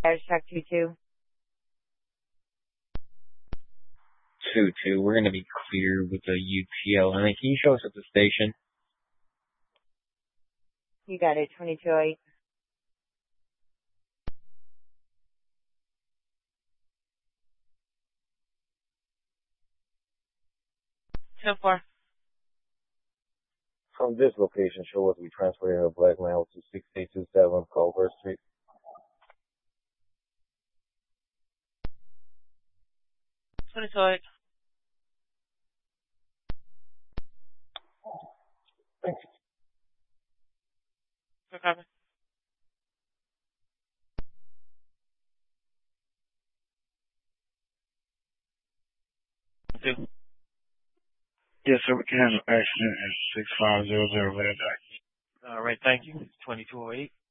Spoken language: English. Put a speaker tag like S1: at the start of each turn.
S1: Check 2-2.
S2: 2-2. We're going to be clear with the UTL. I mean, can you show us at the station?
S1: You got it, 2208.
S3: From this location, show us we transferred a black male to 6827 Culver Street.
S4: Thank you. No problem.
S5: Yes, sir. We can handle accident at 6500 Red Dot.
S4: All right, thank you. 2208.